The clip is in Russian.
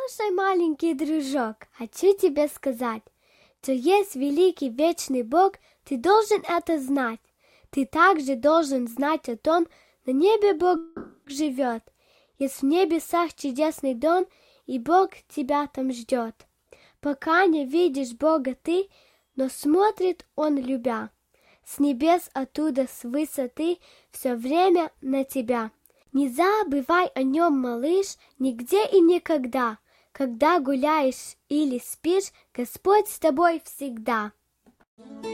Слушай, маленький дружок, хочу тебе сказать, что есть великий вечный Бог, ты должен это знать. Ты также должен знать о том, на небе Бог живет. Есть в небесах чудесный дом, и Бог тебя там ждет. Пока не видишь Бога ты, но смотрит Он любя. С небес оттуда, с высоты, все время на тебя. Не забывай о нем, малыш, нигде и никогда. Когда гуляешь или спишь, Господь с тобой всегда.